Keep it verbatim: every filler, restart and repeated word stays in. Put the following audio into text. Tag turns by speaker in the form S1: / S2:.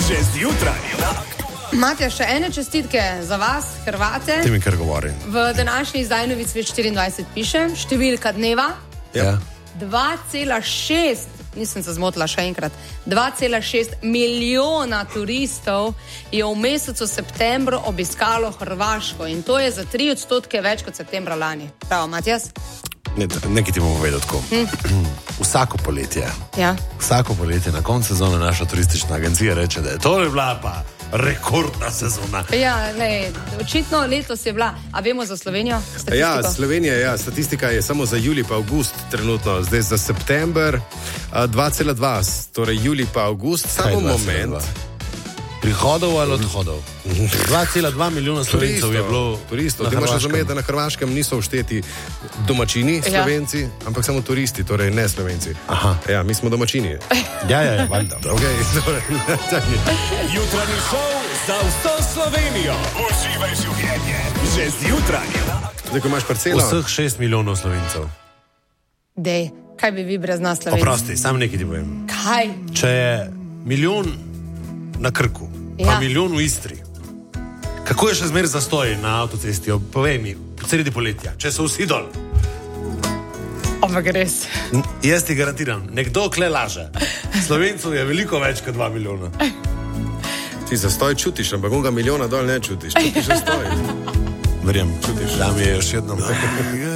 S1: Že zjutraj.
S2: Matja, še ene čestitke za vas, Hrvate.
S3: Ti mi kar govori.
S2: V današnji izdaji Novic štiriindvajset piše, številka dneva
S3: Ja.
S2: dva cela šest, nisem se zmotila še enkrat, dva cela šest milijona turistov je v mesecu septembru obiskalo Hrvaško in to je za tri odstotke več kot septembra lani. Prav, Matjas?
S3: Ne, nekaj ti bomo vedeti tako. Hm. Vsako poletje,
S2: Ja.
S3: vsako poletje na koncu sezone naša turistična agencija reče, da je to je bila pa rekordna sezona.
S2: Ja, ne, očitno letos je bila, a vemo za Slovenijo?
S4: Ja, Slovenija, ja, statistika je samo za julij pa avgust trenutno, zdaj za september dva cela dva, torej julij pa avgust, samo moment.
S3: Prihodov ali odhodov? dva cela dva milijona Slovencev je bilo
S4: turistov. Ti moraš razumeti, da na Hrvaškem niso všteti domačini, Slovenci, ja. ampak samo turisti, torej ne Slovenci.
S3: Aha.
S4: Ja, mi smo domačini.
S3: Ja, ja, ja, valjda.
S4: Okay, torej,
S1: Jutranji šov za vso Slovenijo. Uživaj življenje. Že zjutraj.
S4: Zdaj, ko imaš parcelo.
S3: Vseh šest milijonov Slovencev.
S2: Dej, kaj bi vi brez nas Slovenci?
S3: Oprosti, sam nekaj ti povem.
S2: Kaj?
S3: Če je milijon na Krku, pa
S2: Ja.
S3: milijon v Istri, kako je še zmeraj zastoj na avtocesti? Povej mi, sredi poletja, če so vsi dol.
S2: Ampak res.
S3: N- Jaz ti garantiram, nekdo kle laže. Slovencev je veliko več kot dva milijona.
S4: Ti zastoj čutiš, ampak onega milijona dol ne čutiš. Čutiš zastoj.
S3: Verjam, čutiš. Da mi je još jednom.